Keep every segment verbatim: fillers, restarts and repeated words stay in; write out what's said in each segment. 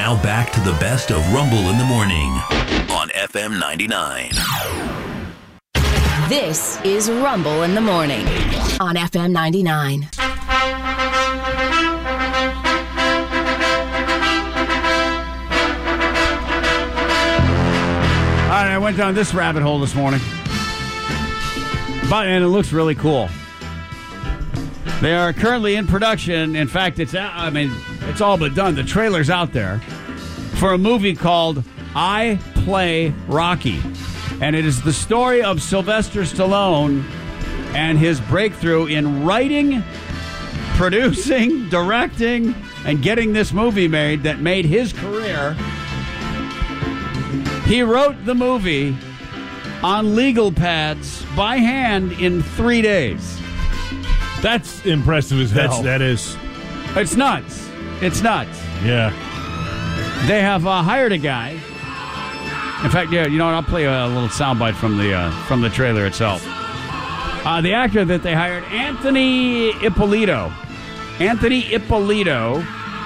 Now back to the best of Rumble in the Morning on F M ninety-nine. This is Rumble in the Morning on F M ninety-nine. All right, I went down this rabbit hole this morning. But, and it looks really cool. They are currently in production. In fact, it's I mean, it's all but done. The trailer's out there for a movie called I Play Rocky. And it is the story of Sylvester Stallone and his breakthrough in writing, producing, directing, and getting this movie made that made his career. He wrote the movie on legal pads by hand in three days. That's impressive as hell. That's, that is. It's nuts. It's nuts. Yeah. They have uh, hired a guy. In fact, yeah, you know what? I'll play a little soundbite from the uh, from the trailer itself. Uh, the actor that they hired, Anthony Ippolito. Anthony Ippolito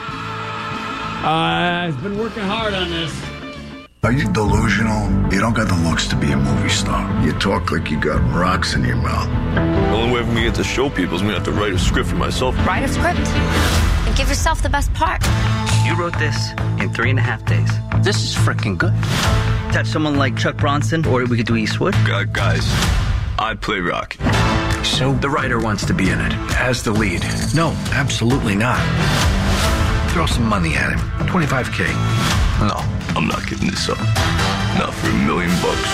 uh, has been working hard on this. Are you delusional? You don't got the looks to be a movie star. You talk like you got rocks in your mouth. The only way for me to get to show people is me to have to write a script for myself. Write a script and give yourself the best part. You wrote this in three and a half days. This is freaking good. Touch someone like Chuck Bronson, or we could do Eastwood. Uh, guys, I play Rocky. So the writer wants to be in it as the lead. No, absolutely not. Throw some money at him. twenty-five K. No, I'm not giving this up. Not for a million bucks.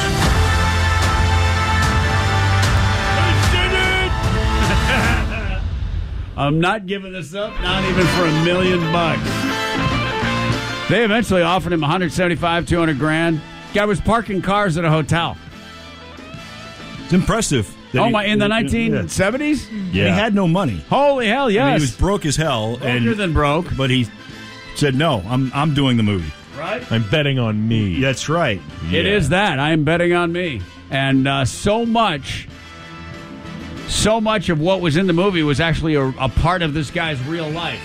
I'm not giving this up, not even for a million bucks. They eventually offered him one seventy-five, two hundred grand. Guy was parking cars at a hotel. It's impressive. Oh, my, in the nineteen seventies? Yeah. He had no money. Holy hell, yes. I mean, he was broke as hell. Broker and, than broke. But he said, no, I'm I'm doing the movie. Right? I'm betting on me. That's right. It Yeah. is that. I am betting on me. And uh, so much, so much of what was in the movie was actually a, a part of this guy's real life.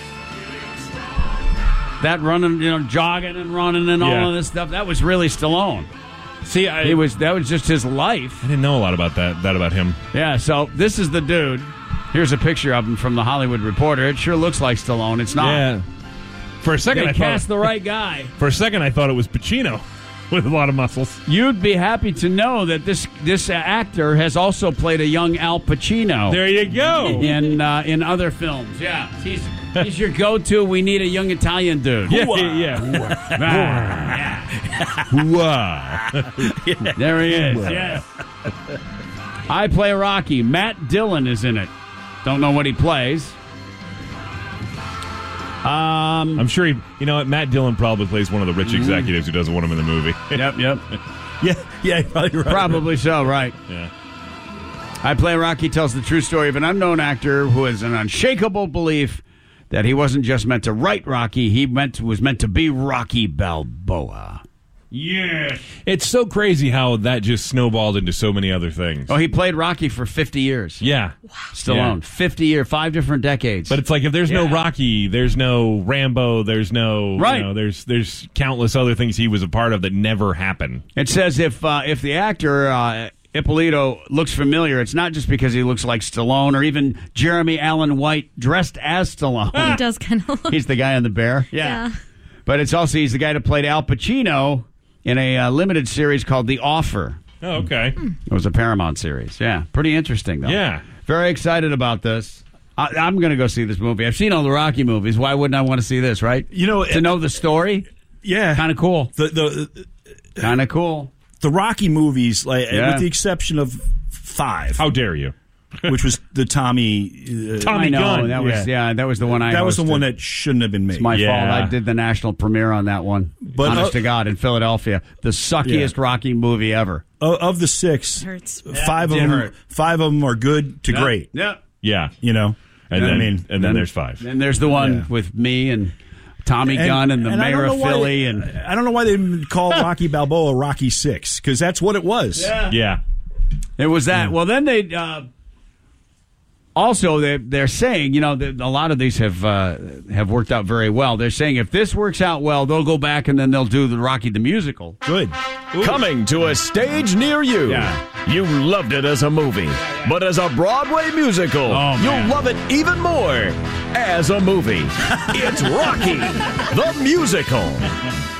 That running, you know, jogging and running and Yeah. all of this stuff, that was really Stallone. See, I, He was that was just his life. I didn't know a lot about that. That about him. Yeah, so this is the dude. Here's a picture of him from the Hollywood Reporter. It sure looks like Stallone. It's not. Yeah. For a second, They I cast thought, the right guy. For a second, I thought it was Pacino with a lot of muscles. You'd be happy to know that this this uh, actor has also played a young Al Pacino. There you go. in uh, in other films. Yeah, he's he's your go-to. We need a young Italian dude. Yeah, yeah. Ah, yeah. There he is. Yes. I Play Rocky. Matt Dillon is in it. Don't know what he plays. Um, I'm sure he. You know what? Matt Dillon probably plays one of the rich executives who doesn't want him in the movie. Yep, yep. Yeah, yeah, you're probably right. Probably so. Right. Yeah. I Play Rocky tells the true story of an unknown actor who has an unshakable belief that he wasn't just meant to write Rocky, he meant was meant to be Rocky Balboa. Yes. It's so crazy how that just snowballed into so many other things. Oh, he played Rocky for fifty years. Yeah. Stallone. Yeah. fifty years, five different decades. But it's like if there's no Yeah. Rocky, there's no Rambo, there's no Right. you know, there's there's countless other things he was a part of that never happened. It says if uh, if the actor uh, Ippolito looks familiar, it's not just because he looks like Stallone or even Jeremy Allen White dressed as Stallone. He does kind of look. He's the guy on the bear. Yeah. But it's also he's the guy that played Al Pacino in a uh, limited series called The Offer. Oh, okay. It was a Paramount series. Yeah, pretty interesting, though. Yeah. Very excited about this. I, I'm going to go see this movie. I've seen all the Rocky movies. Why wouldn't I want to see this, right? You know, to know the story? Yeah. Kind of cool. The the Kind of cool. the Rocky movies, like Yeah. with the exception of five, How dare you? which was the Tommy. Uh, Tommy I know. Gunn. That was, yeah. that was the one I that was the hosted. one that shouldn't have been made. It's my Yeah. fault. I did the national premiere on that one. But, Honest uh, to God, in Philadelphia. The suckiest Yeah. Rocky movie ever. Of, of the six, Hurts. five it of did them, hurt. five of them are good to great. Yeah. Yeah. You know, And I then mean, and then there's five. And there's the one Yeah. with me and Tommy Gunn and the I mayor don't of know why Philly. they- and I don't know why they didn't call Rocky Balboa Rocky Six, because that's what it was. Yeah. Yeah. It was that. Well, then they uh, Also, they're, they're saying, you know, that a lot of these have uh, have worked out very well. They're saying if this works out well, they'll go back and then they'll do the Rocky the Musical. Good. Ooh. Coming to a stage near you. Yeah. You loved it as a movie, but as a Broadway musical, Oh, man. you'll love it even more as a movie. It's Rocky the Musical.